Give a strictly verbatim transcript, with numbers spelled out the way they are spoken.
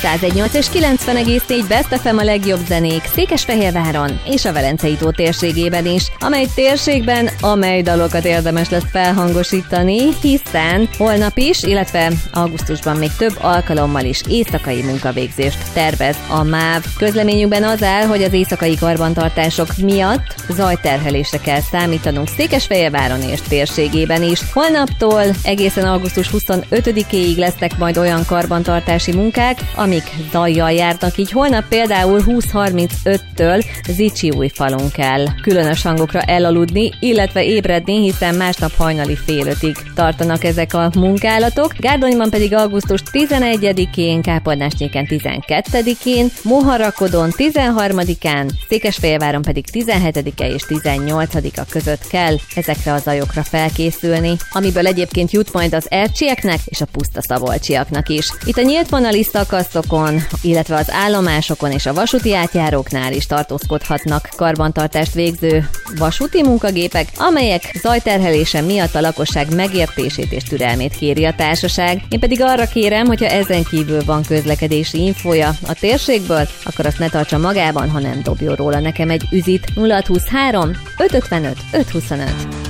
száz egy nyolc és kilencven egész négy Best ef em a legjobb zenék Székesfehérváron és a Velencei tó térségében is, amely térségben amely dalokat érdemes lesz felhangosítani, hiszen holnap is, illetve augusztusban még több alkalommal is éjszakai munkavégzést tervez a MÁV. Közleményükben az áll, hogy az éjszakai karbantartások miatt zajterhelésre kell számítanunk Székesfehérváron és térségében is. Holnaptól egészen augusztus huszonötödikéig lesznek majd olyan karbantartási munkák, amik zajjal járnak, így holnap például húsz harmincöttől Zichyújfalun kell különös hangokra elaludni, illetve ébredni, hiszen másnap hajnali fél ötig tartanak ezek a munkálatok. Gárdonyban pedig augusztus tizenegyedikén, Kápolnásnyéken tizenkettedikén, Moharakodon tizenharmadikán, Székesfehérváron pedig tizenhetedike és tizennyolcadika között kell ezekre a zajokra felkészülni, amiből egyébként jut majd az ercsieknek és a pusztaszabolcsiaknak is. Itt a nyílt vonali szakaszokon, illetve az állomásokon és a vasúti átjáróknál is tartózkodhatnak karbantartást végző vasúti munkagépek, amelyek zajterhelése miatt a lakosság megértését és türelmét kéri a társaság. Én pedig arra kérem, hogyha ezen kívül van közlekedési infója a térségből, akkor azt ne tartsa magában, hanem dobjon róla nekem egy üzit. nulla hat huszonhárom öt ötvenöt öt huszonöt.